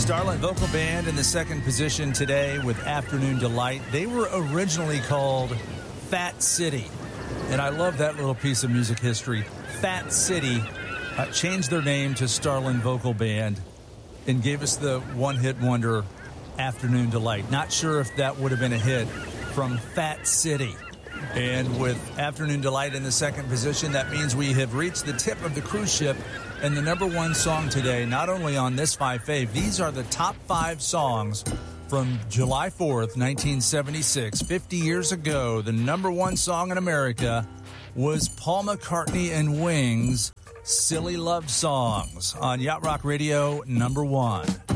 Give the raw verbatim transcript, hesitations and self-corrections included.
Starlet Vocal Band in the second position today with Afternoon Delight. They were originally called Fat City, and I love that little piece of music history. Fat City uh, changed their name to Starlet Vocal Band and gave us the one-hit wonder Afternoon Delight. Not sure if that would have been a hit from Fat City. And with Afternoon Delight in the second position, that means we have reached the tip of the cruise ship and the number one song today, not only on this Five Fave, these are the top five songs from July fourth, nineteen seventy-six. fifty years ago, the number one song in America was Paul McCartney and Wings' Silly Love Songs on Yacht Rock Radio number one.